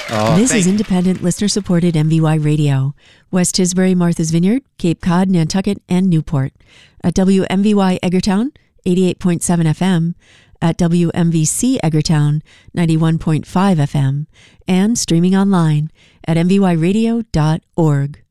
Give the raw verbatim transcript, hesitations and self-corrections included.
Oh, this thank- is independent, listener-supported M V Y Radio. West Tisbury, Martha's Vineyard, Cape Cod, Nantucket, and Newport. At W M V Y Edgartown, eighty-eight point seven F M. At W M V C Edgartown, ninety-one point five F M. And streaming online at m v y radio dot org.